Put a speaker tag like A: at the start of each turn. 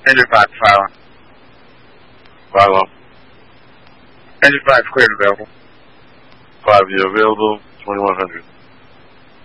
A: Engine 5 fire.
B: Follow.
A: Engine 5 cleared available.
B: 5, you available? 2100.